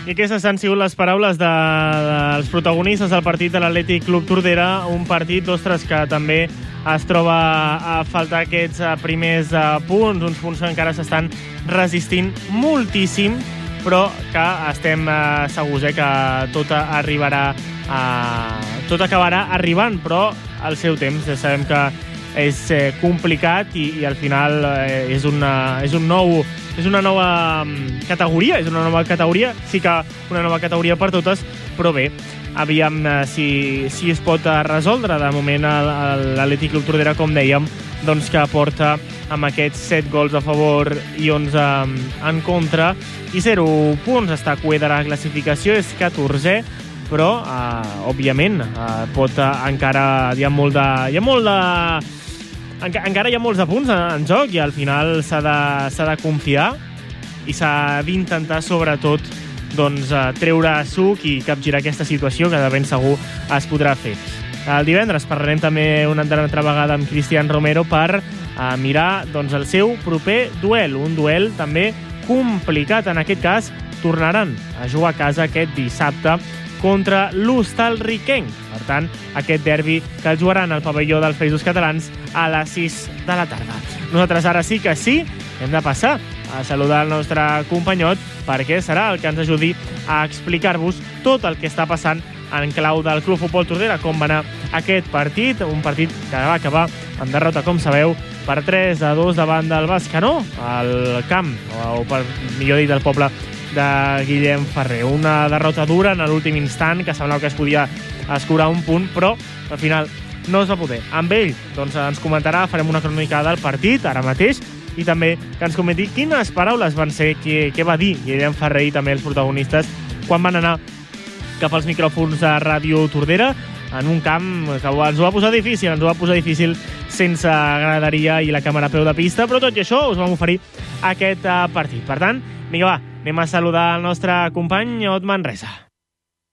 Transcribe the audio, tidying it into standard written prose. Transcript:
I aquestes han sigut les paraules dels protagonistes del partit de l'Atlètic Club Tordera, un partit, ostres, que també es troba a faltar aquests primers punts, uns punts que encara s'estan resistint moltíssim, però que estem segurs que tot acabarà arribant, però al seu temps. Sabem que és complicat i al final és una nova categoria, sí que una nova categoria per totes, però bé, aviam si es pot resoldre. De moment l'Atlètic Club Tordera, com dèiem, doncs que porta amb aquests 7 gols a favor i 11 en contra i 0 punts. Està cué de la classificació, és 14è, però òbviament encara hi ha molts de punts en joc i al final s'ha de confiar i s'ha d'intentar sobretot treure suc i capgirar aquesta situació, que de ben segur es podrà fer. El divendres parlarem també una altra vegada amb Cristian Romero per mirar el seu proper duel, un duel també complicat. En aquest cas tornaran a jugar a casa aquest dissabte contra l'Hostalriquenc. Per tant, aquest derbi que el jugaran al pavelló dels Països Catalans a les 6 de la tarda. Nosaltres ara sí que sí, hem de passar a saludar el nostre companyot perquè serà el que ens ajudi a explicar-vos tot el que està passant en clau del Club Futbol Tordera, com va anar aquest partit, un partit que va acabar en derrota, com sabeu, per 3-2 davant del Bescanó, al camp, o per millor dit, del poble de Guillem Ferrer. Una derrota dura en l'últim instant, que semblava que es podia escurar un punt, però al final no es va poder. Amb ell ens comentarà, farem una crònica del partit ara mateix, i també que ens comenti quines paraules van ser, què va dir Guillem Ferrer i també els protagonistes quan van anar cap als micròfons de Ràdio Tordera en un camp que ens ho va posar difícil sense graderia i la càmera a peu de pista, però tot i això us vam oferir aquest partit. Per tant, vinga, va, anem a saludar el nostre company Ot Manresa.